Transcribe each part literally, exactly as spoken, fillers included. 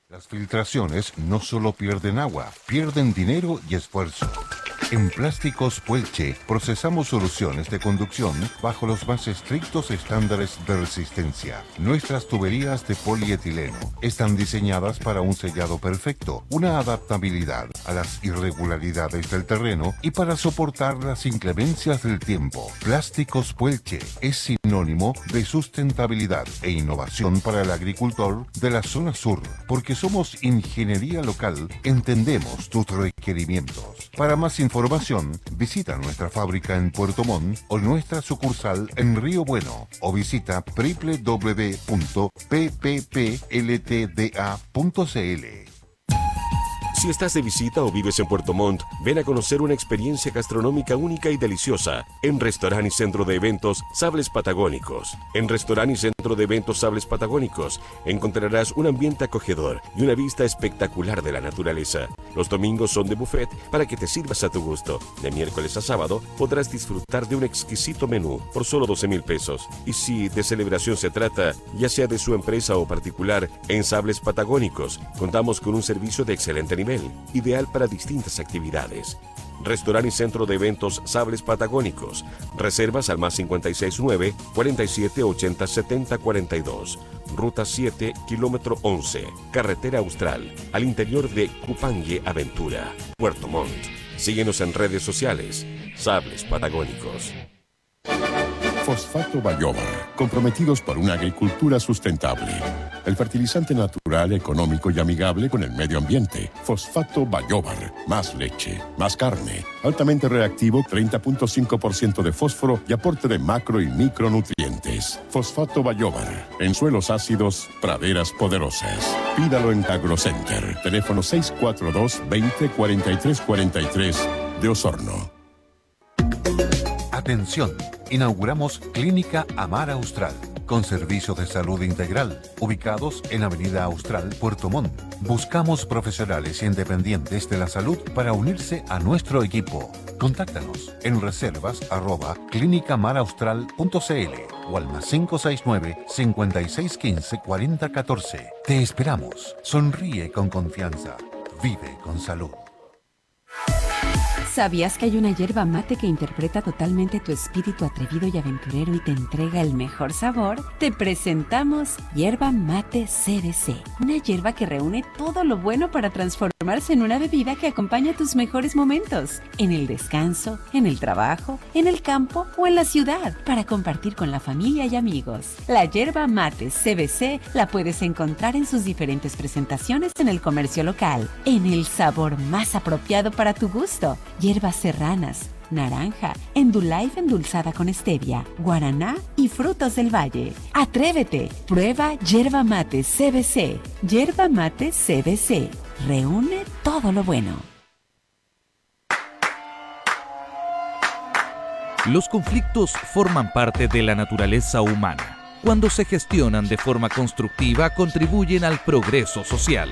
Las filtraciones no solo pierden agua, pierden dinero y esfuerzo. En Plásticos Puelche procesamos soluciones de conducción bajo los más estrictos estándares de resistencia. Nuestras tuberías de polietileno están diseñadas para un sellado perfecto, una adaptabilidad a las irregularidades del terreno y para soportar las inclemencias del tiempo. Plásticos Puelche es sinónimo de sustentabilidad e innovación para el agricultor de la zona sur, porque somos ingeniería local, entendemos tus requerimientos. Para más información, visita nuestra fábrica en Puerto Montt o nuestra sucursal en Río Bueno o visita doble u doble u doble u punto p p p l t d a punto c l. Si estás de visita o vives en Puerto Montt, ven a conocer una experiencia gastronómica única y deliciosa en Restaurante y Centro de Eventos Sables Patagónicos. En Restaurante y Centro de Eventos Sables Patagónicos encontrarás un ambiente acogedor y una vista espectacular de la naturaleza. Los domingos son de buffet para que te sirvas a tu gusto. De miércoles a sábado podrás disfrutar de un exquisito menú por solo doce mil pesos. Y si de celebración se trata, ya sea de su empresa o particular, en Sables Patagónicos contamos con un servicio de excelente nivel, ideal para distintas actividades. Restaurante y Centro de Eventos Sables Patagónicos. Reservas al más cincuenta y seis nueve, cuarenta y siete, ochenta, setenta, cuarenta y dos. Ruta siete, kilómetro once. Carretera Austral, al interior de Cupangue Aventura, Puerto Montt. Síguenos en redes sociales. Sables Patagónicos. Fosfato Bayóvar, comprometidos por una agricultura sustentable. El fertilizante natural, económico y amigable con el medio ambiente. Fosfato Bayóvar, más leche, más carne, altamente reactivo, treinta punto cinco por ciento de fósforo y aporte de macro y micronutrientes. Fosfato Bayóvar, en suelos ácidos, praderas poderosas. Pídalo en AgroCenter, teléfono seis cuatro dos, veinte, cuarenta y tres cuarenta y tres de Osorno. Atención, inauguramos Clínica Amar Austral, con servicio de salud integral, ubicados en Avenida Austral, Puerto Montt. Buscamos profesionales independientes de la salud para unirse a nuestro equipo. Contáctanos en reservas arroba clínicamaraustral punto c l o al más cinco seis nueve, cincuenta y seis quince, cuarenta catorce. Te esperamos. Sonríe con confianza. Vive con salud. ¿Sabías que hay una yerba mate que interpreta totalmente tu espíritu atrevido y aventurero y te entrega el mejor sabor? Te presentamos Yerba Mate C B C, una yerba que reúne todo lo bueno para transformarse en una bebida que acompaña tus mejores momentos, en el descanso, en el trabajo, en el campo o en la ciudad, para compartir con la familia y amigos. La Yerba Mate C B C la puedes encontrar en sus diferentes presentaciones en el comercio local, en el sabor más apropiado para tu gusto. Hierbas serranas, naranja, Endullife endulzada con stevia, guaraná y frutos del valle. ¡Atrévete! Prueba Yerba Mate C B C. Yerba Mate C B C. Reúne todo lo bueno. Los conflictos forman parte de la naturaleza humana. Cuando se gestionan de forma constructiva, contribuyen al progreso social.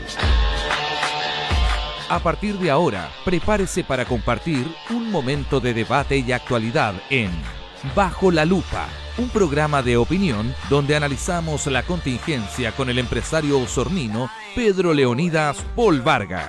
A partir de ahora, prepárese para compartir un momento de debate y actualidad en Bajo la Lupa, un programa de opinión donde analizamos la contingencia con el empresario osornino Pedro Leonidas Paul Vargas.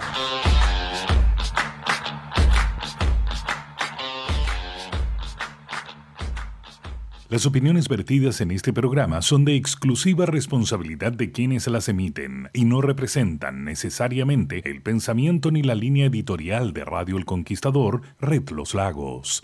Las opiniones vertidas en este programa son de exclusiva responsabilidad de quienes las emiten y no representan necesariamente el pensamiento ni la línea editorial de Radio El Conquistador, Red Los Lagos.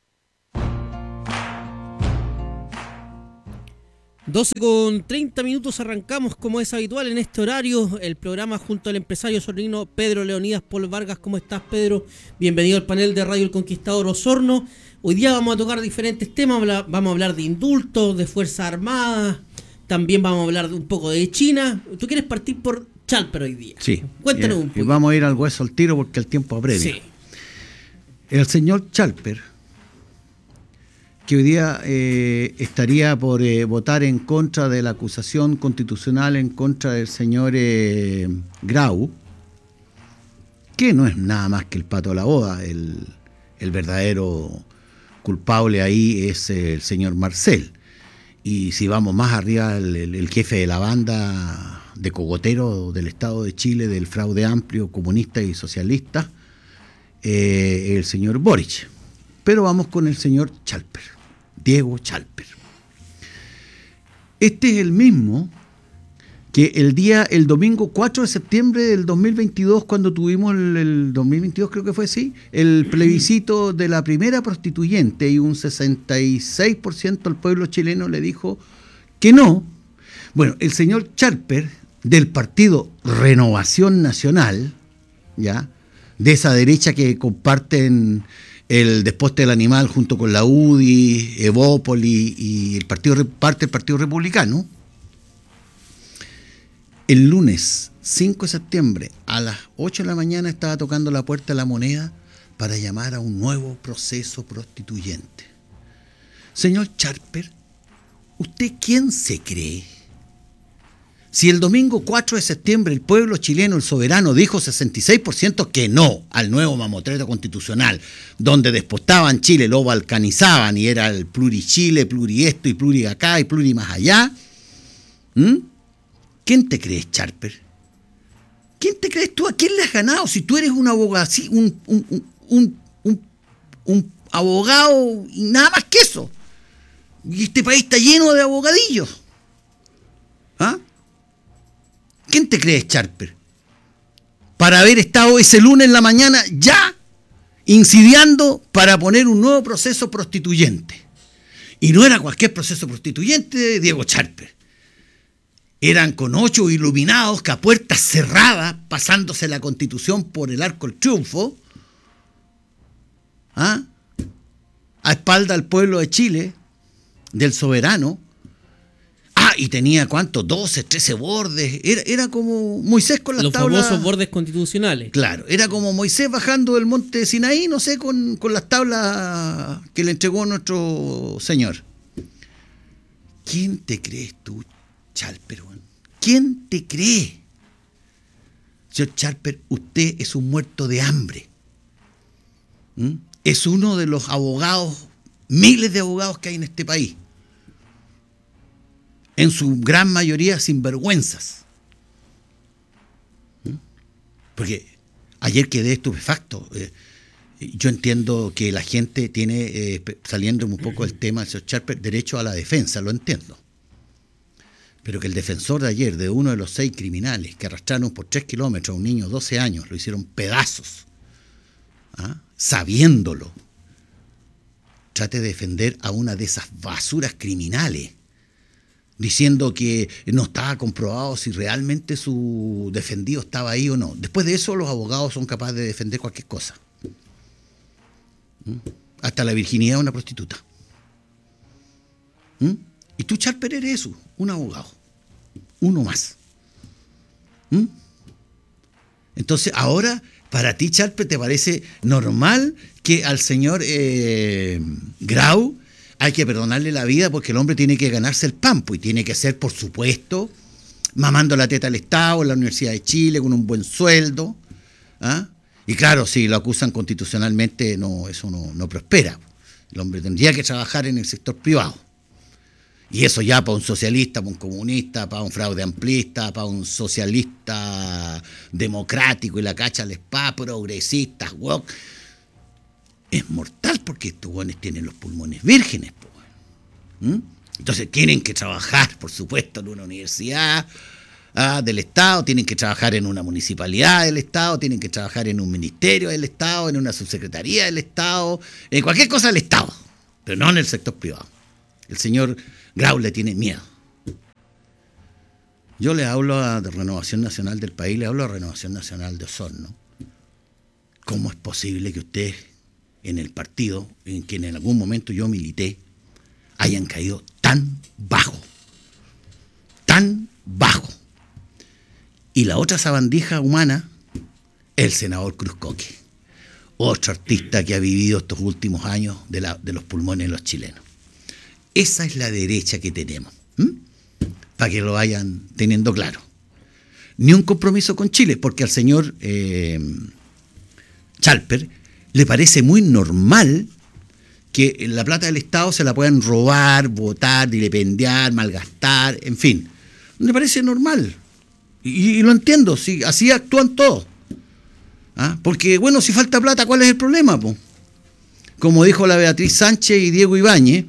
doce con treinta minutos, arrancamos como es habitual en este horario el programa junto al empresario osornino Pedro Leonidas Paul Vargas. ¿Cómo estás, Pedro? Bienvenido al panel de Radio El Conquistador Osorno. Hoy día vamos a tocar diferentes temas, vamos a hablar de indultos, de Fuerzas Armadas, también vamos a hablar de un poco de China. Tú quieres partir por Chalper hoy día. Sí. Cuéntanos y, un poco. Y vamos a ir al hueso al tiro porque el tiempo apremia. Sí. El señor Chalper, que hoy día eh, estaría por eh, votar en contra de la acusación constitucional en contra del señor eh, Grau, que no es nada más que el pato de la boda, el, el verdadero culpable ahí es el señor Marcel. Y si vamos más arriba, el, el, el jefe de la banda de cogotero del Estado de Chile, del fraude amplio, comunista y socialista, eh, el señor Boric. Pero vamos con el señor Chalper, Diego Chalper. Este es el mismo que el día, el domingo cuatro de septiembre del dos mil veintidós, cuando tuvimos el, el dos mil veintidós, creo que fue así, el plebiscito de la primera prostituyente, y un sesenta y seis por ciento del pueblo chileno le dijo que no. Bueno, el señor Chalper, del partido Renovación Nacional, ya, de esa derecha que comparten el Desposte del Animal junto con la U D I, Evópoli y el partido, parte del Partido Republicano, el lunes cinco de septiembre a las ocho de la mañana estaba tocando la puerta de La Moneda para llamar a un nuevo proceso prostituyente. Señor Chalper, ¿usted quién se cree? Si el domingo cuatro de septiembre el pueblo chileno, el soberano, dijo sesenta y seis por ciento que no al nuevo mamotreto constitucional, donde despostaban Chile, lo balcanizaban y era el plurichile, pluri esto y pluri acá y pluri más allá, ¿Mm? ¿Quién te crees, Chalper? ¿Quién te crees tú? ¿A quién le has ganado? Si tú eres un abogado, un, un, un, un, un abogado y nada más que eso. Y este país está lleno de abogadillos. ¿Ah? ¿Quién te crees, Chalper? Para haber estado ese lunes en la mañana ya insidiando para poner un nuevo proceso prostituyente. Y no era cualquier proceso prostituyente, Diego Chalper. Eran con ocho iluminados que a puertas cerradas, pasándose la Constitución por el arco del triunfo, ¿ah? A espalda del pueblo de Chile, del soberano. Ah, y tenía, ¿cuánto? doce, trece bordes. Era, era como Moisés con las Los tablas. Los famosos bordes constitucionales. Claro, era como Moisés bajando del monte de Sinaí, no sé, con, con las tablas que le entregó nuestro Señor. ¿Quién te crees tú, Chalper? ¿Quién te cree? Señor Chalper, usted es un muerto de hambre. ¿Mm? Es uno de los abogados, miles de abogados que hay en este país. En su gran mayoría sinvergüenzas. ¿Mm? Porque ayer quedé estupefacto. Eh, yo entiendo que la gente tiene, eh, saliendo un poco del tema del señor Chalper, derecho a la defensa, lo entiendo. Pero que el defensor de ayer, de uno de los seis criminales que arrastraron por tres kilómetros a un niño de doce años, lo hicieron pedazos, ¿ah? Sabiéndolo, trate de defender a una de esas basuras criminales, diciendo que no estaba comprobado si realmente su defendido estaba ahí o no. Después de eso, los abogados son capaces de defender cualquier cosa. ¿Mm? Hasta la virginidad de una prostituta. ¿Mm? Y tú, Chalper, eres eso, un abogado. Uno más. ¿Mm? Entonces, ahora, para ti, Chalper, ¿te parece normal que al señor eh, Grau hay que perdonarle la vida porque el hombre tiene que ganarse el pan? Pues, y tiene que ser, por supuesto, mamando la teta al Estado, en la Universidad de Chile, con un buen sueldo. ¿Ah? Y claro, si lo acusan constitucionalmente, no, eso no, no prospera. El hombre tendría que trabajar en el sector privado. Y eso ya para un socialista, para un comunista, para un fraude amplista, para un socialista democrático y la cacha al spa, progresistas, woke, es mortal porque estos buenos tienen los pulmones vírgenes. ¿Mm? Entonces tienen que trabajar, por supuesto, en una universidad ah, del Estado, tienen que trabajar en una municipalidad del Estado, tienen que trabajar en un ministerio del Estado, en una subsecretaría del Estado, en cualquier cosa del Estado, pero no en el sector privado. El señor Grau le tiene miedo. Yo le hablo a de Renovación Nacional del país, le hablo a Renovación Nacional de Osorno. ¿Cómo es posible que ustedes en el partido en que en algún momento yo milité hayan caído tan bajo? Tan bajo. Y la otra sabandija humana, el senador Cruz Coque, otro artista que ha vivido estos últimos años de, la, de los pulmones de los chilenos. Esa es la derecha que tenemos, ¿m? Para que lo vayan teniendo claro. Ni un compromiso con Chile, porque al señor eh, Chalper le parece muy normal que la plata del Estado se la puedan robar, botar, vilipendiar, malgastar, en fin. Le parece normal. Y, y lo entiendo, sí, así actúan todos. ¿Ah? Porque, bueno, si falta plata, ¿cuál es el problema, po? Como dijo la Beatriz Sánchez y Diego Ibáñez,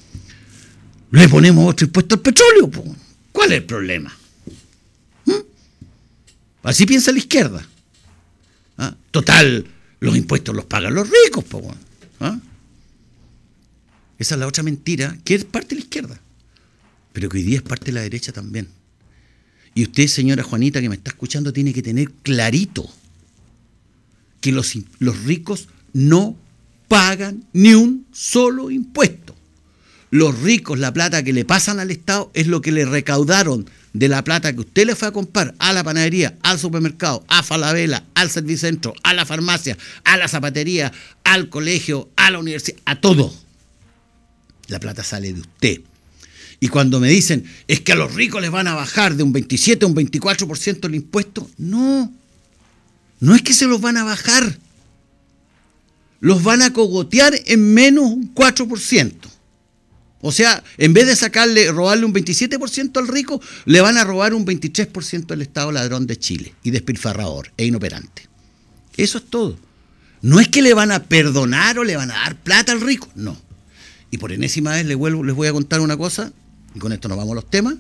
le ponemos otro impuesto al petróleo, po. ¿Cuál es el problema? ¿Mm? Así piensa la izquierda. ¿Ah? Total, los impuestos los pagan los ricos, po. ¿Ah? Esa es la otra mentira, que es parte de la izquierda, pero que hoy día es parte de la derecha también. Y usted, señora Juanita, que me está escuchando, tiene que tener clarito que los, los ricos no pagan ni un solo impuesto. Los ricos, la plata que le pasan al Estado es lo que le recaudaron de la plata que usted le fue a comprar a la panadería, al supermercado, a Falabella, al Servicentro, a la farmacia, a la zapatería, al colegio, a la universidad, a todo. La plata sale de usted. Y cuando me dicen, es que a los ricos les van a bajar de un veintisiete a un veinticuatro por ciento el impuesto, no. No es que se los van a bajar. Los van a cogotear en menos un cuatro por ciento. O sea, en vez de sacarle, robarle un veintisiete por ciento al rico, le van a robar un veintitrés por ciento al Estado ladrón de Chile y despilfarrador e inoperante. Eso es todo. No es que le van a perdonar o le van a dar plata al rico, no. Y por enésima vez les, vuelvo, les voy a contar una cosa, y con esto nos vamos a los temas.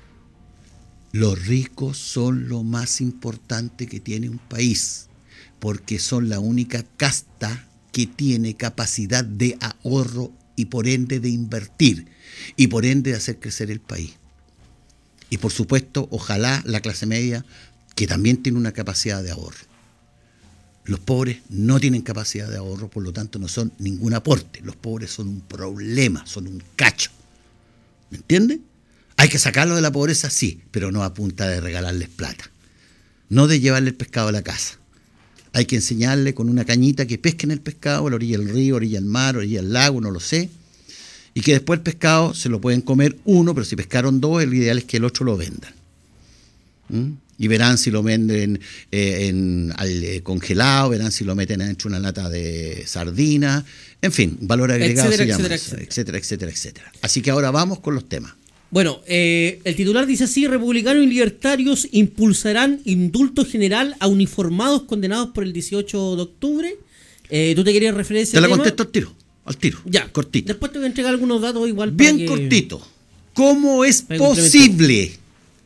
Los ricos son lo más importante que tiene un país, porque son la única casta que tiene capacidad de ahorro y por ende de invertir, y por ende de hacer crecer el país. Y por supuesto, ojalá la clase media, que también tiene una capacidad de ahorro. Los pobres no tienen capacidad de ahorro, por lo tanto no son ningún aporte. Los pobres son un problema, son un cacho. ¿Me entiende? Hay que sacarlos de la pobreza, sí, pero no a punta de regalarles plata. No de llevarle el pescado a la casa. Hay que enseñarle con una cañita que pesquen el pescado a la orilla del río, orilla del mar, orilla del lago, no lo sé. Y que después el pescado se lo pueden comer uno, pero si pescaron dos, el ideal es que el otro lo vendan. ¿Mm? Y verán si lo venden eh, en, al, eh, congelado, verán si lo meten dentro de una lata de sardina, en fin, valor agregado etcétera, se llama etcétera, eso, etcétera. etcétera, etcétera, etcétera. Así que ahora vamos con los temas. Bueno, eh, el titular dice así: republicanos y libertarios impulsarán indulto general a uniformados condenados por el dieciocho de octubre. Eh, ¿Tú te querías referir a ese Te la tema? contesto al tiro, al tiro, Ya, cortito. Después te voy a entregar algunos datos igual. Bien para que... cortito. ¿Cómo es Para complementar. posible,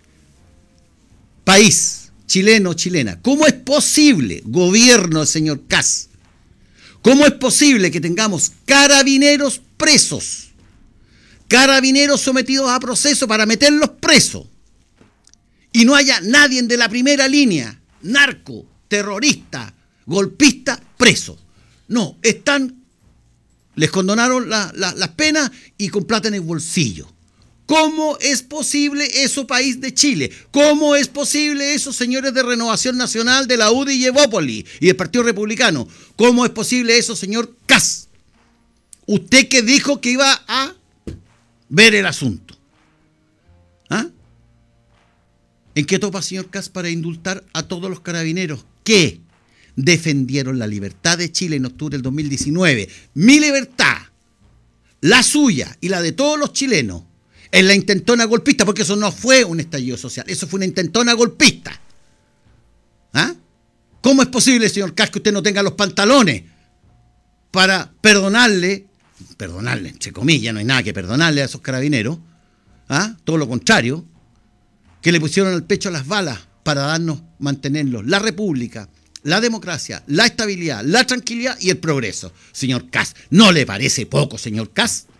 país, chileno, chilena, cómo es posible, gobierno, señor Kast, cómo es posible que tengamos carabineros presos, carabineros sometidos a proceso para meterlos presos, y no haya nadie de la primera línea, narco, terrorista, golpista, preso? No, están, les condonaron la, la, las penas y con plata en el bolsillo. ¿Cómo es posible eso, país de Chile? ¿Cómo es posible eso, señores de Renovación Nacional, de la U D I y Evópoli y del Partido Republicano? ¿Cómo es posible eso, señor Kast? Usted que dijo que iba a ver el asunto. ¿Ah? ¿En qué topa, señor Kast, para indultar a todos los carabineros que defendieron la libertad de Chile en octubre del dos mil diecinueve? Mi libertad, la suya y la de todos los chilenos, en la intentona golpista, porque eso no fue un estallido social, eso fue una intentona golpista. ¿Ah? ¿Cómo es posible, señor Kast, que usted no tenga los pantalones para perdonarle, perdonarle, entre comillas, no hay nada que perdonarle a esos carabineros, ¿ah? Todo lo contrario, que le pusieron al pecho las balas para darnos, mantenerlos, la república, la democracia, la estabilidad, la tranquilidad y el progreso? Señor Kast, ¿no le parece poco, señor Kast?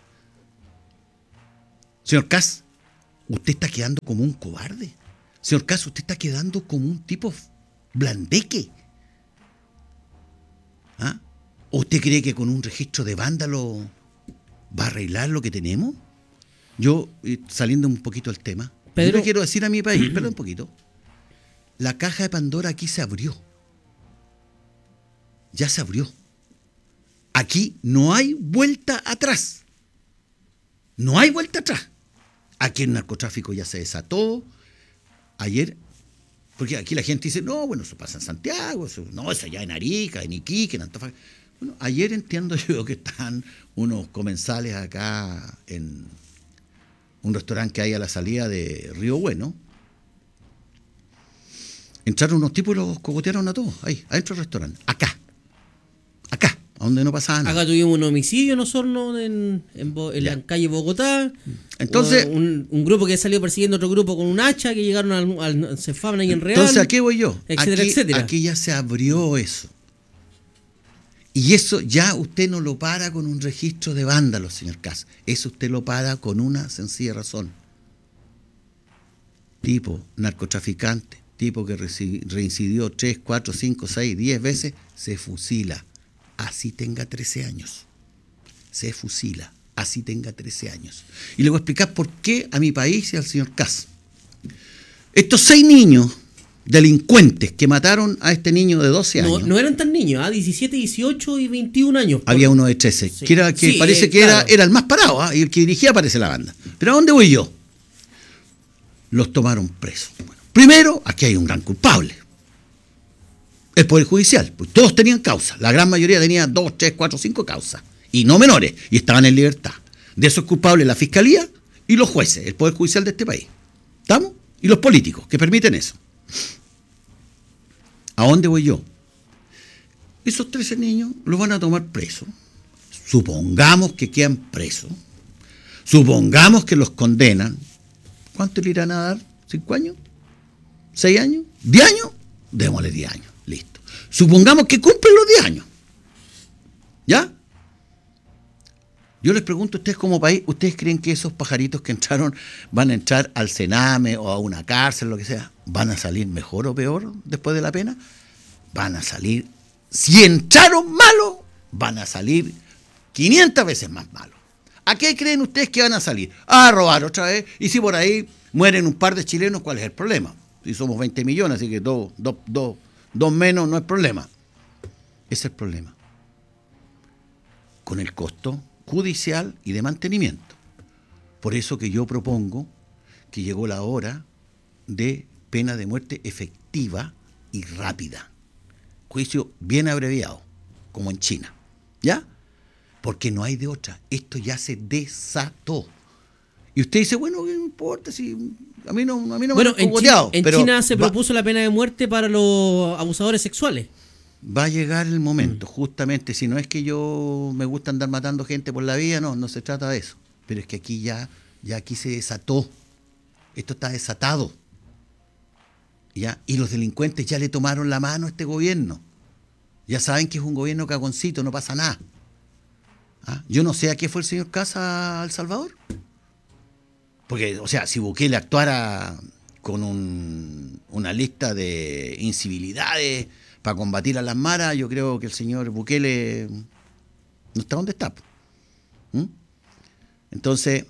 Señor Kast, usted está quedando como un cobarde. Señor Kast, usted está quedando como un tipo blandeque. ¿Ah? ¿O usted cree que con un registro de vándalo va a arreglar lo que tenemos? Yo, eh, saliendo un poquito del tema, Pedro, yo le quiero decir a mi país, perdón un poquito, la caja de Pandora aquí se abrió. Ya se abrió. Aquí no hay vuelta atrás. No hay vuelta atrás. Aquí el narcotráfico ya se desató. Ayer, porque aquí la gente dice, no, bueno, eso pasa en Santiago, eso, no, eso allá en Arica, en Iquique, en Antofagasta. Bueno, ayer entiendo yo que están unos comensales acá en un restaurante que hay a la salida de Río Bueno, Entraron unos tipos y los cogotearon a todos, ahí, adentro del restaurante. Acá. Acá, a donde no pasaba nada. Acá tuvimos un homicidio en Osorno, en, en, Bo- en la calle Bogotá. Entonces, un, un grupo que salió persiguiendo a otro grupo con un hacha, que llegaron al, al, al Cefam ahí en Real. Entonces, ¿a qué voy yo? Etcétera, aquí, etcétera. aquí ya se abrió eso. Y eso ya usted no lo para con un registro de vándalos, señor Kass. Eso usted lo para con una sencilla razón. Tipo narcotraficante, tipo que reci- reincidió tres, cuatro, cinco, seis, diez veces, se fusila. Así tenga trece años. Se fusila. Así tenga trece años. Y le voy a explicar por qué a mi país y al señor Kass. Estos seis niños delincuentes que mataron a este niño de doce años. No, no eran tan niños, ¿ah? diecisiete, dieciocho y veintiún años. Por... Había uno de trece, Sí. que, era, que Sí, parece eh, que claro. era, era el más parado, ¿ah? Y el que dirigía parece la banda. Pero ¿a dónde voy yo? Los tomaron presos. Bueno, primero, aquí hay un gran culpable. El Poder Judicial. Pues todos tenían causa. La gran mayoría tenía dos, tres, cuatro, cinco causas. Y no menores. Y estaban en libertad. De esos culpables la Fiscalía y los jueces, el Poder Judicial de este país. ¿Estamos? Y los políticos que permiten eso. ¿A dónde voy yo? Esos trece niños los van a tomar presos. Supongamos que quedan presos. Supongamos que los condenan. ¿Cuánto le irán a dar? ¿Cinco años? ¿Seis años? ¿Diez años? Démosle diez años. Listo. Supongamos que cumplen los diez años. ¿Ya? Yo les pregunto a ustedes como país, ¿ustedes creen que esos pajaritos que entraron van a entrar al Sename o a una cárcel, lo que sea? ¿Van a salir mejor o peor después de la pena? Van a salir, si entraron malos, van a salir quinientas veces más malos. ¿A qué creen ustedes que van a salir? A robar otra vez. Y si por ahí mueren un par de chilenos, ¿cuál es el problema? Si somos veinte millones, así que dos, dos, dos, dos menos no es problema. Ese es el problema. Con el costo judicial y de mantenimiento. Por eso que yo propongo que llegó la hora de pena de muerte efectiva y rápida. Juicio bien abreviado, como en China. ¿Ya? Porque no hay de otra. Esto ya se desató. Y usted dice, bueno, ¿qué importa? Si a mí no, a mí no bueno, me han en, cogoteado. China, en pero China se va, propuso la pena de muerte para los abusadores sexuales. va a llegar el momento, justamente. Si no es que yo me gusta andar matando gente por la vía, no, no se trata de eso. Pero es que aquí ya, ya aquí se desató. Esto está desatado. ¿Ya? Y los delincuentes ya le tomaron la mano a este gobierno. Ya saben que es un gobierno cagoncito, no pasa nada. ¿Ah? Yo no sé a qué fue el señor Casa a El Salvador. Porque, o sea, si Bukele actuara con un, una lista de incivilidades para combatir a las maras, yo creo que el señor Bukele no está donde está. ¿Mm? Entonces,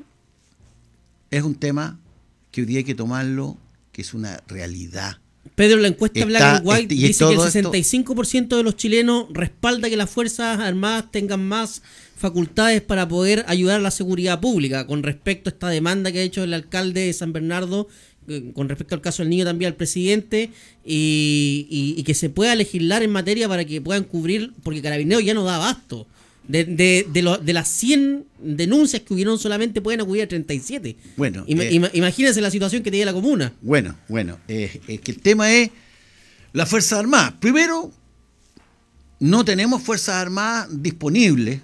es un tema que hoy día hay que tomarlo, que es una realidad. Pedro, la encuesta Está, Black and White este, dice que el esto, sesenta y cinco por ciento de los chilenos respalda que las Fuerzas Armadas tengan más facultades para poder ayudar a la seguridad pública. Con respecto a esta demanda que ha hecho el alcalde de San Bernardo, eh, con respecto al caso del niño también al presidente, y, y, y que se pueda legislar en materia para que puedan cubrir, porque Carabineros ya no da abasto. De, de, de, lo, de las cien denuncias que hubieron, solamente pueden acudir a treinta y siete. Bueno, Ima, eh, ima, imagínense la situación que tiene la comuna. Bueno, bueno, eh, es que el tema es las Fuerzas Armadas. Primero, no tenemos Fuerzas Armadas disponibles.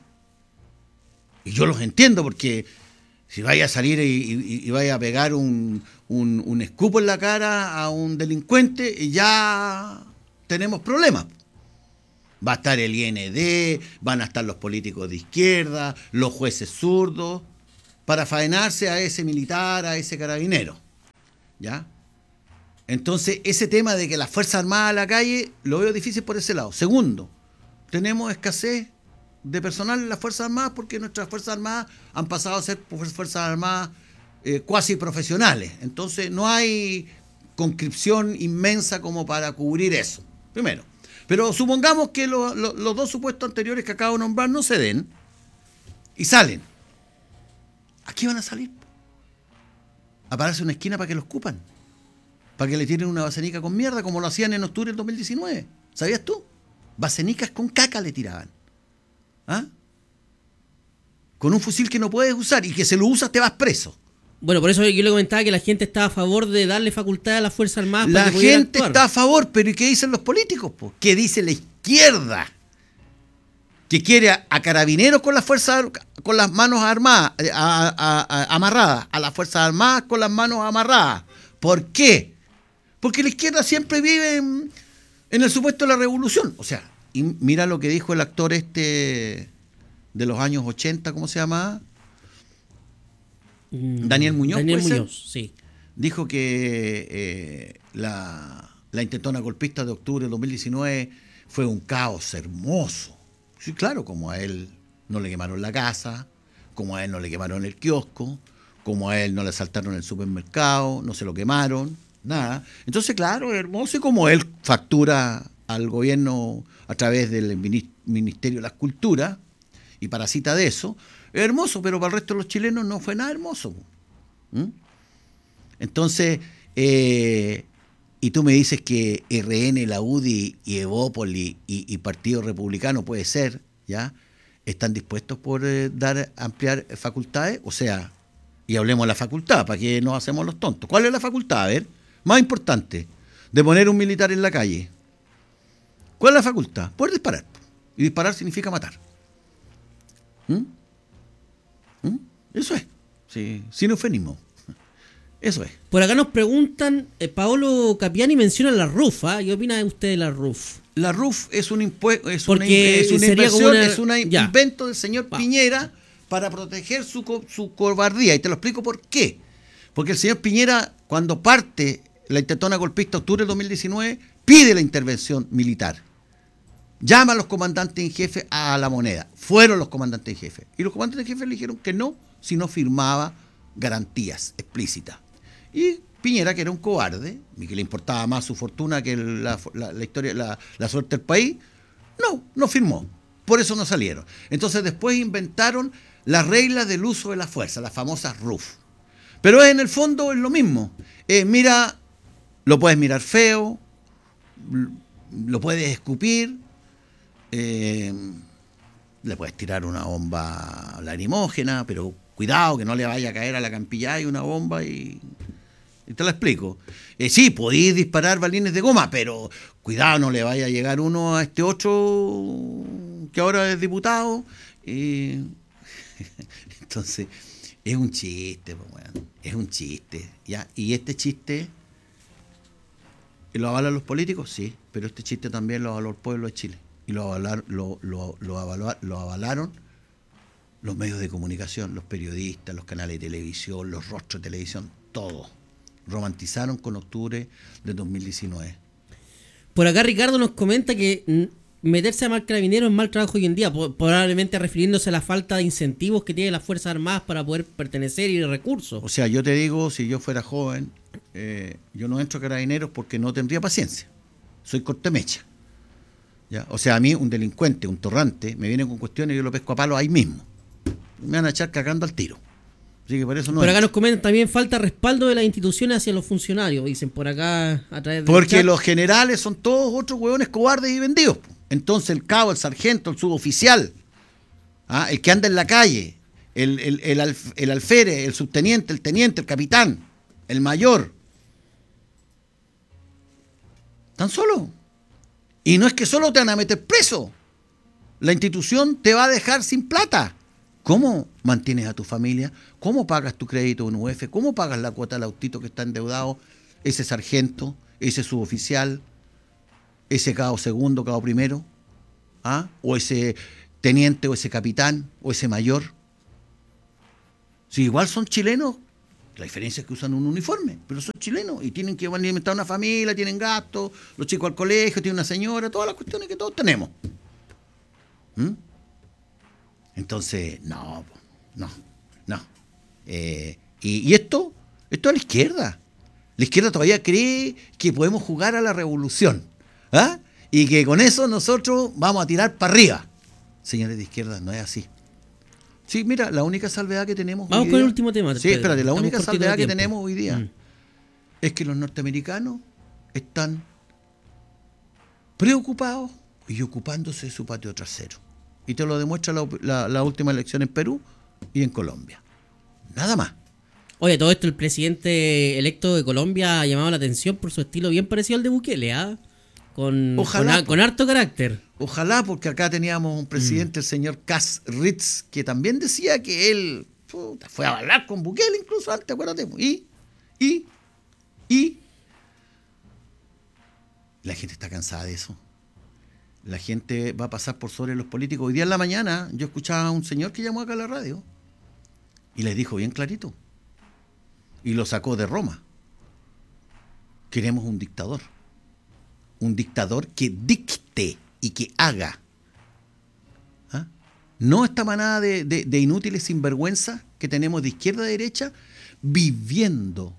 Y yo los entiendo, porque si vaya a salir y, y, y vaya a pegar un, un, un escupo en la cara a un delincuente, ya tenemos problemas. Va a estar el I N D, van a estar los políticos de izquierda, los jueces zurdos, para faenarse a ese militar, a ese carabinero. ¿Ya? Entonces, ese tema de que las Fuerzas Armadas a la calle, lo veo difícil por ese lado. Segundo, tenemos escasez de personal en las Fuerzas Armadas porque nuestras Fuerzas Armadas han pasado a ser Fuerzas Armadas eh, cuasi profesionales. Entonces, no hay conscripción inmensa como para cubrir eso. Primero. Pero supongamos que lo, lo, los dos supuestos anteriores que acabo de nombrar no se den y salen. ¿A qué van a salir? A pararse en una esquina para que los escupan. Para que le tiren una basenica con mierda, como lo hacían en octubre del dos mil diecinueve. ¿Sabías tú? Basenicas con caca le tiraban. ¿Ah? Con un fusil que no puedes usar y que si lo usas te vas preso. Bueno, por eso yo le comentaba que la gente estaba a favor de darle facultad a las Fuerzas Armadas. La para que gente actuar. está a favor, pero ¿y qué dicen los políticos? Po? ¿Qué dice la izquierda? Que quiere a, a carabineros con las fuerzas, con las manos armadas, a, a, a, amarradas, a las Fuerzas Armadas con las manos amarradas. ¿Por qué? Porque la izquierda siempre vive en, en el supuesto de la revolución. O sea, y mira lo que dijo el actor este de los años ochenta, ¿cómo se llama? Daniel Muñoz. Daniel Muñoz, sí. Dijo que eh, la, la intentona golpista de octubre de dos mil diecinueve fue un caos hermoso. Sí, claro, como a él no le quemaron la casa, como a él no le quemaron el kiosco, como a él no le asaltaron el supermercado, no se lo quemaron, nada. Entonces, claro, es hermoso, y como él factura al gobierno a través del Ministerio de las Culturas y parasita de eso, es hermoso, pero para el resto de los chilenos no fue nada hermoso. ¿Mm? Entonces, eh, y tú me dices que R N, la U D I y Evópoli y, y Partido Republicano, puede ser, ¿ya? ¿Están dispuestos por eh, dar, ampliar facultades? O sea, y hablemos de la facultad, ¿para qué nos hacemos los tontos? ¿Cuál es la facultad? A ver, más importante, de poner un militar en la calle. ¿Cuál es la facultad? Poder disparar. Y disparar significa matar. ¿Mm? ¿Mm? Eso es, sí, sin eufemismo. Eso es. Por acá nos preguntan, eh, Paolo Capiani menciona la R U F, ¿eh? ¿Qué opina usted de la R U F? La R U F es un impuesto, es Porque una, es una sería inversión, como una- es un ya. invento del señor Va. Piñera para proteger su, co- su cobardía. Y te lo explico por qué. Porque el señor Piñera, cuando parte la intentona golpista octubre del dos mil diecinueve, pide la intervención militar. Llama a los comandantes en jefe a la moneda. Fueron los comandantes en jefe. Y los comandantes en jefe le dijeron que no, si no firmaba garantías explícitas. Y Piñera, que era un cobarde, y que le importaba más su fortuna que la, la, la historia, la, la suerte del país, no, no firmó. Por eso no salieron. Entonces después inventaron las reglas del uso de la fuerza, las famosas R U F. Pero en el fondo es lo mismo. Eh, mira, lo puedes mirar feo, lo puedes escupir, eh, le puedes tirar una bomba lacrimógena, pero cuidado que no le vaya a caer a la campillada y una bomba y... Y te lo explico. Eh, sí, podéis disparar balines de goma, pero cuidado, no le vaya a llegar uno a este otro que ahora es diputado. Y... Entonces, es un chiste, pues, bueno, es un chiste. ¿Ya? Y este chiste, ¿lo avalan los políticos? Sí, pero este chiste también lo avaló el pueblo de Chile. Y lo, avalar, lo, lo, lo, avaló, lo avalaron los medios de comunicación, los periodistas, los canales de televisión, los rostros de televisión, todo. Romantizaron con octubre de dos mil diecinueve. Por acá Ricardo nos comenta que mm, meterse a mal carabinero es mal trabajo hoy en día, po- probablemente refiriéndose a la falta de incentivos que tienen las Fuerzas Armadas para poder pertenecer y de recursos. O sea, yo te digo, si yo fuera joven, eh, yo no entro a carabineros porque no tendría paciencia. Soy cortemecha. ¿Ya? O sea, a mí un delincuente, un torrante, me viene con cuestiones y yo lo pesco a palo ahí mismo. Me van a echar cagando al tiro. Así que por eso no Por acá entro. nos comentan también falta respaldo de las instituciones hacia los funcionarios, dicen por acá a través de Porque los generales son todos otros hueones cobardes y vendidos. Entonces el cabo, el sargento, el suboficial, ¿ah? El que anda en la calle, el, el, el, alf- el alférez, el subteniente, el teniente, el capitán, el mayor, están solos. Y no es que solo te van a meter preso. La institución te va a dejar sin plata. ¿Cómo mantienes a tu familia? ¿Cómo pagas tu crédito en U F? ¿Cómo pagas la cuota del autito que está endeudado? Ese sargento, ese suboficial, ese cabo segundo, cabo primero, ¿ah? O ese teniente, o ese capitán, o ese mayor. Si igual son chilenos, la diferencia es que usan un uniforme, pero son chilenos y tienen que alimentar una familia, tienen gastos, los chicos al colegio, tienen una señora, todas las cuestiones que todos tenemos. ¿Mm? Entonces, no, no, no. Eh, y, y esto, esto es la izquierda. La izquierda todavía cree que podemos jugar a la revolución, ¿ah? Y que con eso nosotros vamos a tirar para arriba. Señores de izquierda, no es así. Sí, mira, la única salvedad que tenemos Vamos hoy con día, el último tema. Sí, Pedro. espérate, la Estamos única cortitos de salvedad que tiempo. tenemos hoy día Mm. es que los norteamericanos están preocupados y ocupándose de su patio trasero. Y te lo demuestra la, la, la última elección en Perú y en Colombia. Nada más. Oye, todo esto, el presidente electo de Colombia ha llamado la atención por su estilo bien parecido al de Bukele, ¿ah? Con, Ojalá, con, con harto carácter. Ojalá, porque acá teníamos un presidente, mm. el señor Cas Ritz, que también decía que él puta, fue a hablar con Bukele incluso antes, acuérdate. Y, y, y... La gente está cansada de eso. La gente va a pasar por sobre los políticos. Hoy día en la mañana yo escuchaba a un señor que llamó acá a la radio y les dijo bien clarito. Y lo sacó de Roma. Queremos un dictador. Un dictador que dicte y que haga. ¿Ah? No esta manada de, de, de inútiles sinvergüenzas que tenemos de izquierda a derecha viviendo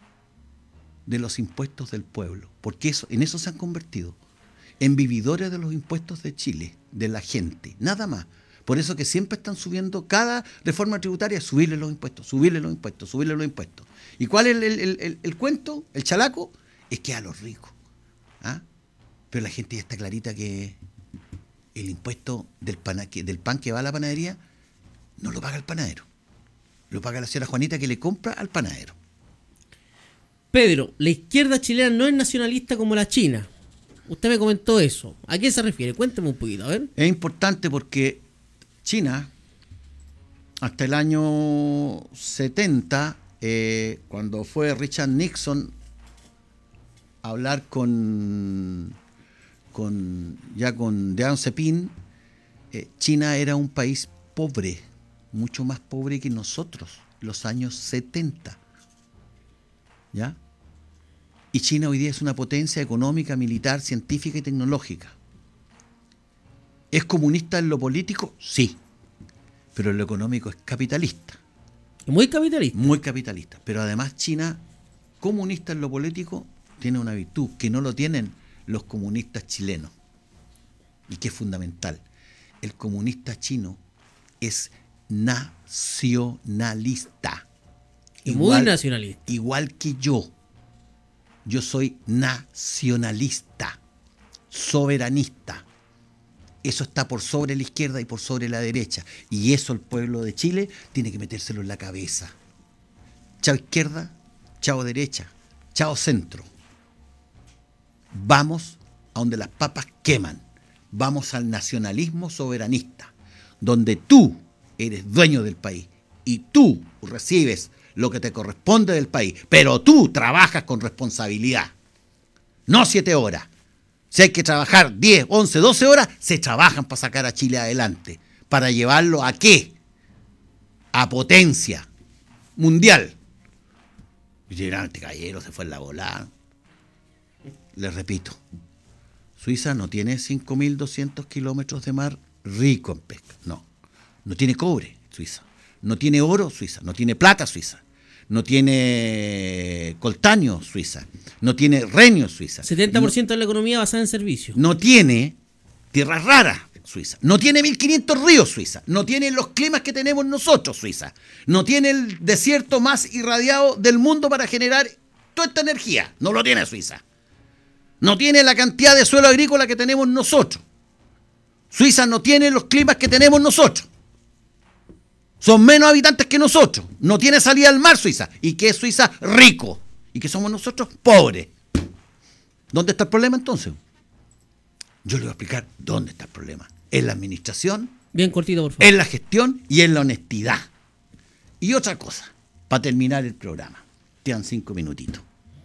de los impuestos del pueblo. Porque eso, en eso se han convertido. En vividores de los impuestos de Chile, de la gente. Nada más. Por eso que siempre están subiendo cada reforma tributaria, subirle los impuestos, subirle los impuestos, subirle los impuestos. ¿Y cuál es el, el, el, el, el cuento? El chalaco es que a los ricos. ¿Ah? Pero la gente ya está clarita que el impuesto del pan, que, del pan que va a la panadería no lo paga el panadero. Lo paga la señora Juanita que le compra al panadero. Pedro, la izquierda chilena no es nacionalista como la china. Usted me comentó eso. ¿A qué se refiere? Cuénteme un poquito, a ver. Es importante porque China, hasta el año setenta, eh, cuando fue Richard Nixon a hablar con, con ya con Deng Xiaoping, eh, China era un país pobre, mucho más pobre que nosotros, los años setenta. ¿Ya? Y China hoy día es una potencia económica, militar, científica y tecnológica. ¿Es comunista en lo político? Sí. Pero en lo económico es capitalista. Muy capitalista. Muy capitalista. Pero además China, comunista en lo político, tiene una virtud que no lo tienen los comunistas chilenos. Y que es fundamental. El comunista chino es nacionalista. Igual, muy nacionalista. Igual que yo. Yo soy nacionalista, soberanista. Eso está por sobre la izquierda y por sobre la derecha. Y eso el pueblo de Chile tiene que metérselo en la cabeza. Chao izquierda, chao derecha, chao centro. Vamos a donde las papas queman. Vamos al nacionalismo soberanista, donde tú eres dueño del país y tú recibes lo que te corresponde del país, pero tú trabajas con responsabilidad, no siete horas. Si hay que trabajar diez, once, doce horas, se trabajan para sacar a Chile adelante, para llevarlo a qué, a potencia mundial. Y dirán, este caballero se fue en la volada. Les repito, Suiza no tiene cinco mil doscientos kilómetros de mar rico en pesca, no, no tiene cobre Suiza. No tiene oro Suiza, no tiene plata Suiza, no tiene coltanio Suiza, no tiene renio Suiza. setenta por ciento no, de la economía basada en servicios. No tiene tierras raras Suiza, no tiene mil quinientos ríos Suiza, no tiene los climas que tenemos nosotros Suiza, no tiene el desierto más irradiado del mundo para generar toda esta energía, no lo tiene Suiza. No tiene la cantidad de suelo agrícola que tenemos nosotros. Suiza no tiene los climas que tenemos nosotros. Son menos habitantes que nosotros. No tiene salida al mar Suiza. ¿Y qué es Suiza? Rico. ¿Y qué somos nosotros? Pobres. ¿Dónde está el problema entonces? Yo le voy a explicar dónde está el problema. En la administración. Bien cortito, por favor. En la gestión y en la honestidad. Y otra cosa, para terminar el programa. Quedan cinco minutitos.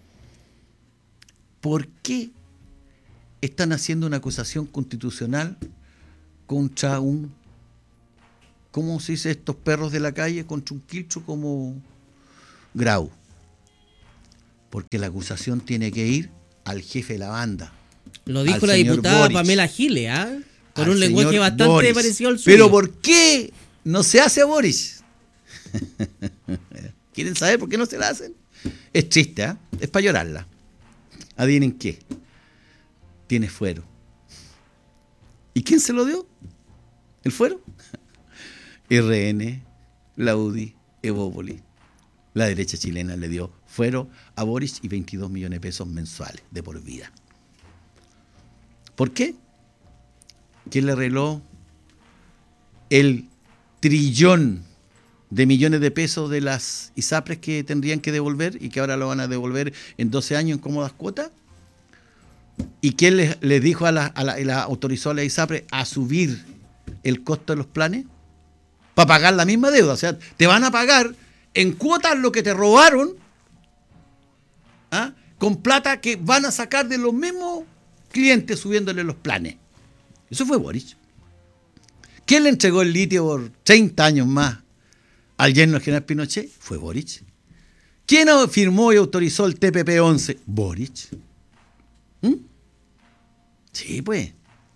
¿Por qué están haciendo una acusación constitucional contra un... ¿Cómo se dice estos perros de la calle? Contra un quiltro como Grau. Porque la acusación tiene que ir al jefe de la banda. Lo dijo la diputada Boric. Pamela Giles, ¿ah? Con al un lenguaje bastante Boric. Parecido al suyo. Pero ¿por qué no se hace a Boric? ¿Quieren saber por qué no se la hacen? Es triste, ¿ah? ¿eh? Es para llorarla. Adivinen qué. Tiene fuero. ¿Y quién se lo dio? ¿El fuero? R N, la U D I, Evópoli. La derecha chilena le dio fuero a Boric y veintidós millones de pesos mensuales de por vida. ¿Por qué? ¿Quién le arregló el trillón de millones de pesos de las ISAPRES que tendrían que devolver y que ahora lo van a devolver en doce años en cómodas cuotas? ¿Y quién les, les dijo a la, a la, la autorizó a la ISAPRES a subir el costo de los planes? Para pagar la misma deuda. O sea, te van a pagar en cuotas lo que te robaron, ¿ah? Con plata que van a sacar de los mismos clientes subiéndole los planes. Eso fue Boric. ¿Quién le entregó el litio por treinta años más al yerno del general Pinochet? Fue Boric. ¿Quién firmó y autorizó el T P P once? Boric. ¿Mm? Sí, pues.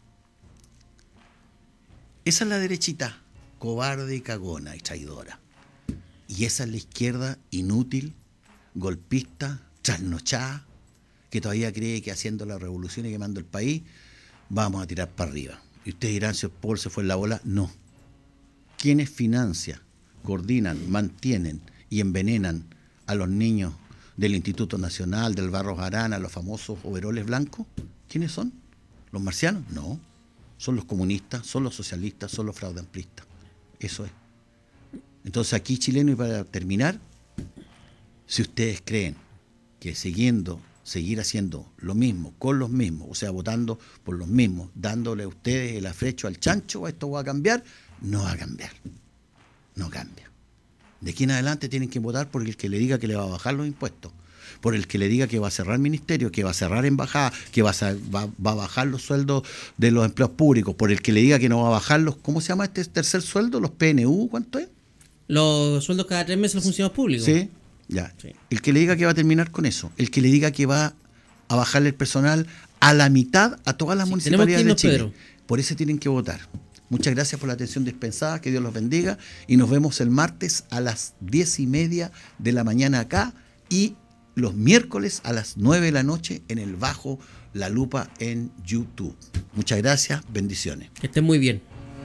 Esa es la derechita, cobarde y cagona y traidora. Y esa es la izquierda inútil, golpista, trasnochada, que todavía cree que haciendo la revolución y quemando el país vamos a tirar para arriba. Y ustedes dirán, si el pueblo se fue en la bola. No. ¿Quiénes financian, coordinan, mantienen y envenenan a los niños del Instituto Nacional, del Barros Arana, los famosos overoles blancos? ¿Quiénes son? ¿Los marcianos? No. Son los comunistas, son los socialistas, son los fraudamplistas. Eso es. Entonces aquí, chileno, y para terminar, si ustedes creen que siguiendo, seguir haciendo lo mismo, con los mismos, o sea, votando por los mismos, dándole a ustedes el afrecho al chancho, esto va a cambiar, no va a cambiar. No cambia. De aquí en adelante tienen que votar por el que le diga que le va a bajar los impuestos, por el que le diga que va a cerrar ministerio, que va a cerrar embajada, que va a, va, va a bajar los sueldos de los empleados públicos, por el que le diga que no va a bajar los, ¿cómo se llama este tercer sueldo? Los P N U, ¿cuánto es? Los sueldos cada tres meses de los funcionarios públicos. Sí, ya. Sí. El que le diga que va a terminar con eso, el que le diga que va a bajarle el personal a la mitad a todas las sí, municipalidades de Chile. Pedro. Por eso tienen que votar. Muchas gracias por la atención dispensada, que Dios los bendiga y nos vemos el martes a las diez y media de la mañana acá y los miércoles a las nueve de la noche en el Bajo La Lupa en YouTube. Muchas gracias, bendiciones. Que estén muy bien.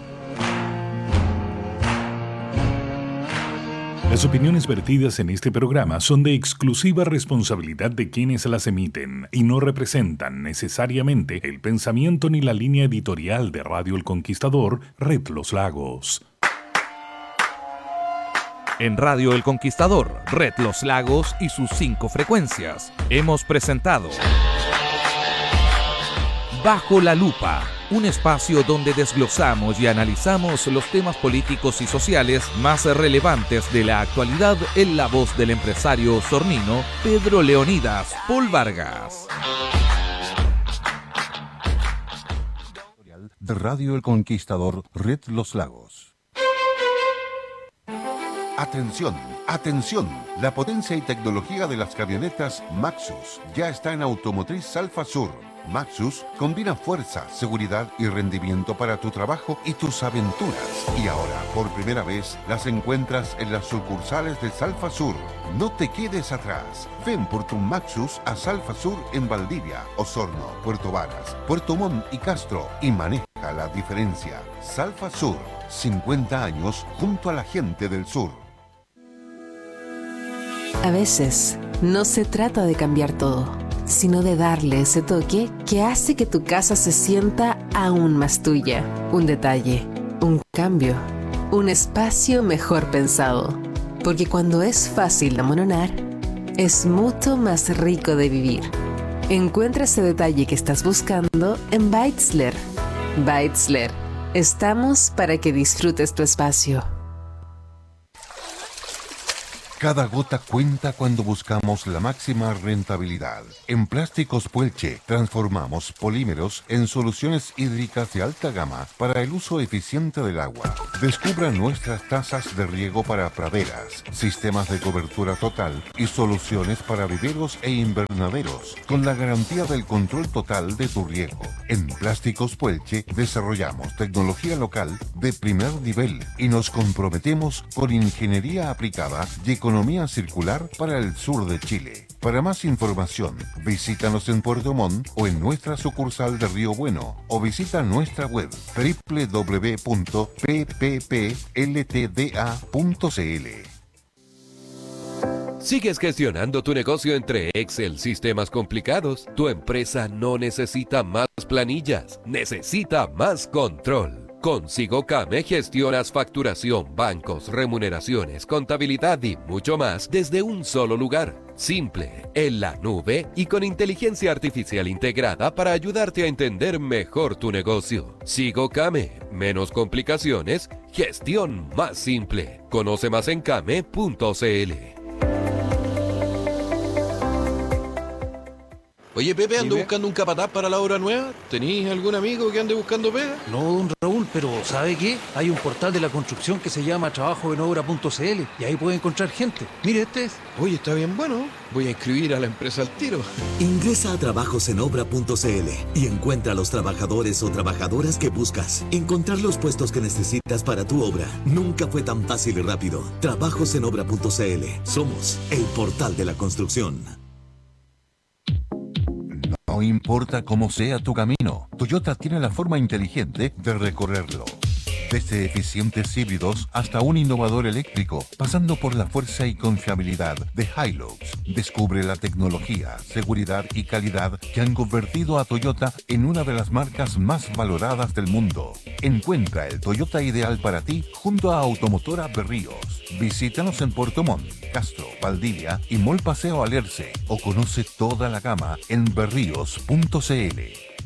Las opiniones vertidas en este programa son de exclusiva responsabilidad de quienes las emiten y no representan necesariamente el pensamiento ni la línea editorial de Radio El Conquistador, Red Los Lagos. En Radio El Conquistador, Red Los Lagos y sus cinco frecuencias, hemos presentado Bajo la Lupa, un espacio donde desglosamos y analizamos los temas políticos y sociales más relevantes de la actualidad en la voz del empresario sornino Pedro Leonidas Paul Vargas. De Radio El Conquistador, Red Los Lagos. Atención, atención, la potencia y tecnología de las camionetas Maxus ya está en Automotriz Alfa Sur. Maxus combina fuerza, seguridad y rendimiento para tu trabajo y tus aventuras. Y ahora, por primera vez, las encuentras en las sucursales de Salfa Sur. No te quedes atrás. Ven por tu Maxus a Salfa Sur en Valdivia, Osorno, Puerto Varas, Puerto Montt y Castro y maneja la diferencia. Salfa Sur, cincuenta años junto a la gente del sur. A veces, no se trata de cambiar todo, sino de darle ese toque que hace que tu casa se sienta aún más tuya. Un detalle, un cambio, un espacio mejor pensado. Porque cuando es fácil de amononar, es mucho más rico de vivir. Encuentra ese detalle que estás buscando en Beitzler. Beitzler, estamos para que disfrutes tu espacio. Cada gota cuenta cuando buscamos la máxima rentabilidad. En Plásticos Puelche transformamos polímeros en soluciones hídricas de alta gama para el uso eficiente del agua. Descubra nuestras tazas de riego para praderas, sistemas de cobertura total y soluciones para viveros e invernaderos, con la garantía del control total de tu riego. En Plásticos Puelche desarrollamos tecnología local de primer nivel y nos comprometemos con ingeniería aplicada y economía circular para el sur de Chile. Para más información, visítanos en Puerto Montt o en nuestra sucursal de Río Bueno o visita nuestra web doble u doble u doble u punto p p p l t d a punto c l. ¿Sigues gestionando tu negocio entre Excel, sistemas complicados? Tu empresa no necesita más planillas, necesita más control. Con Sigocame gestionas facturación, bancos, remuneraciones, contabilidad y mucho más desde un solo lugar. Simple, en la nube y con inteligencia artificial integrada para ayudarte a entender mejor tu negocio. Sigocame, menos complicaciones, gestión más simple. Conoce más en came punto cl. Oye, Pepe, ando buscando un capataz para la obra nueva. ¿Tenís algún amigo que ande buscando pega? No, don Raúl, pero ¿sabe qué? Hay un portal de la construcción que se llama trabajo en obra punto cl y ahí puede encontrar gente. Mire, este es. Oye, está bien bueno. Voy a inscribir a la empresa al tiro. Ingresa a trabajos en obra punto cl y encuentra a los trabajadores o trabajadoras que buscas. Encontrar los puestos que necesitas para tu obra nunca fue tan fácil y rápido. trabajos en obra punto cl. Somos el portal de la construcción. No importa cómo sea tu camino, Toyota tiene la forma inteligente de recorrerlo. Desde eficientes híbridos hasta un innovador eléctrico, pasando por la fuerza y confiabilidad de Hilux, descubre la tecnología, seguridad y calidad que han convertido a Toyota en una de las marcas más valoradas del mundo. Encuentra el Toyota ideal para ti junto a Automotora Berríos. Visítanos en Puerto Montt, Castro, Valdivia y Mall Paseo Alerce o conoce toda la gama en berríos punto cl.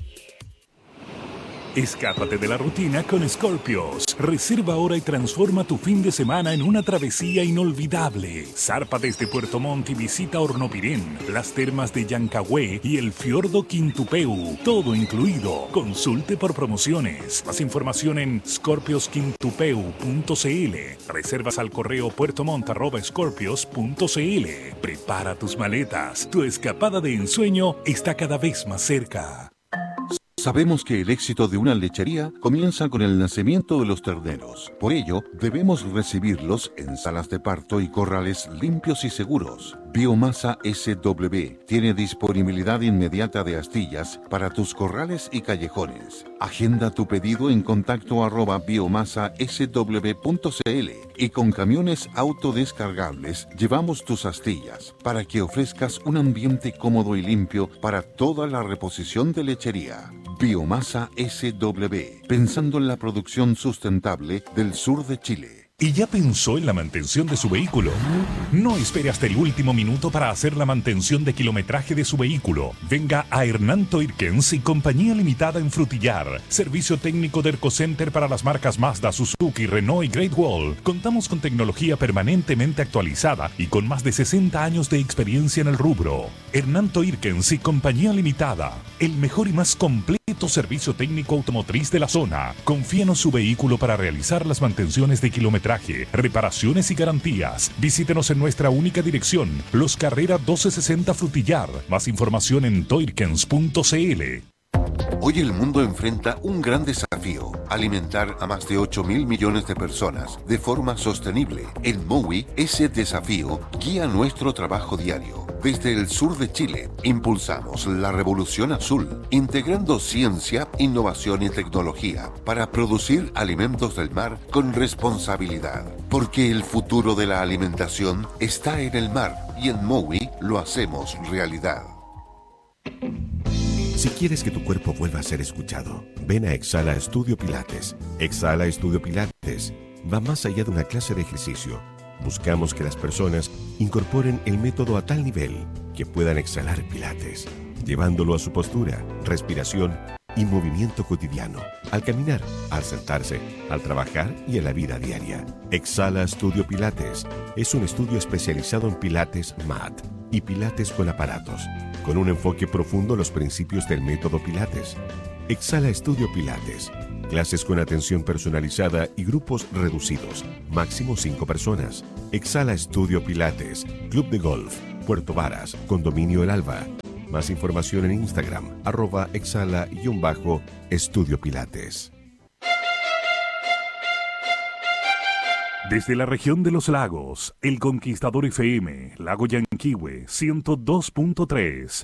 Escápate de la rutina con Scorpios. Reserva ahora y transforma tu fin de semana en una travesía inolvidable. Zarpa desde Puerto Montt y visita Hornopirén, las termas de Yancahue y el fiordo Quintupeu. Todo incluido. Consulte por promociones. Más información en scorpios quintupeu punto cl. Reservas al correo puertomont arroba scorpios punto cl. Prepara tus maletas. Tu escapada de ensueño está cada vez más cerca. Sabemos que el éxito de una lechería comienza con el nacimiento de los terneros. Por ello, debemos recibirlos en salas de parto y corrales limpios y seguros. Biomasa S W tiene disponibilidad inmediata de astillas para tus corrales y callejones. Agenda tu pedido en contacto arroba biomasa s w punto cl y con camiones autodescargables llevamos tus astillas para que ofrezcas un ambiente cómodo y limpio para toda la reposición de lechería. Biomasa S W, pensando en la producción sustentable del sur de Chile. ¿Y ya pensó en la mantención de su vehículo? No espere hasta el último minuto para hacer la mantención de kilometraje de su vehículo. Venga a Hernán Toirkens y Compañía Limitada en Frutillar. Servicio técnico de Ercocenter para las marcas Mazda, Suzuki, Renault y Great Wall. Contamos con tecnología permanentemente actualizada y con más de sesenta años de experiencia en el rubro. Hernán Toirkens y Compañía Limitada. El mejor y más completo servicio técnico automotriz de la zona. Confíanos su vehículo para realizar las mantenciones de kilometraje, reparaciones y garantías. Visítenos en nuestra única dirección, Los Carreras doce sesenta Frutillar. Más información en toirkens punto cl. Hoy el mundo enfrenta un gran desafío: alimentar a más de ocho mil millones de personas de forma sostenible. En Mowi, ese desafío guía nuestro trabajo diario. Desde el sur de Chile, impulsamos la revolución azul, integrando ciencia, innovación y tecnología para producir alimentos del mar con responsabilidad. Porque el futuro de la alimentación está en el mar y en Mowi lo hacemos realidad. Si quieres que tu cuerpo vuelva a ser escuchado, ven a Exhala Estudio Pilates. Exhala Estudio Pilates va más allá de una clase de ejercicio. Buscamos que las personas incorporen el método a tal nivel que puedan exhalar Pilates, llevándolo a su postura, respiración y movimiento cotidiano, al caminar, al sentarse, al trabajar y en la vida diaria. Exhala Estudio Pilates es un estudio especializado en Pilates Mat y Pilates con aparatos, con un enfoque profundo en los principios del método Pilates. Exhala Estudio Pilates. Clases con atención personalizada y grupos reducidos. Máximo cinco personas. Exhala Estudio Pilates. Club de Golf. Puerto Varas. Condominio El Alba. Más información en Instagram. Arroba exhala-estudio Pilates. Desde la región de los lagos, El Conquistador F M, Lago Yanquihue, ciento dos punto tres.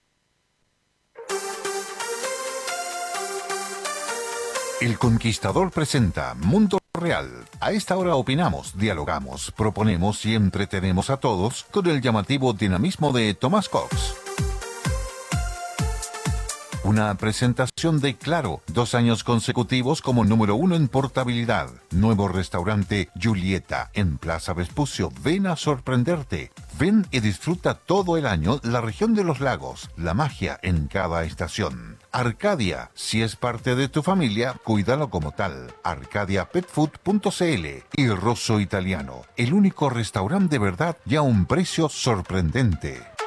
El Conquistador presenta Mundo Real. A esta hora opinamos, dialogamos, proponemos y entretenemos a todos con el llamativo dinamismo de Tomás Cox. Una presentación de Claro, dos años consecutivos como número uno en portabilidad. Nuevo restaurante Julieta en Plaza Vespucio. Ven a sorprenderte. Ven y disfruta todo el año la región de los lagos, la magia en cada estación. Arcadia, si es parte de tu familia, cuídalo como tal. arcadia pet food punto c l y Rosso Italiano, el único restaurante de verdad y a un precio sorprendente.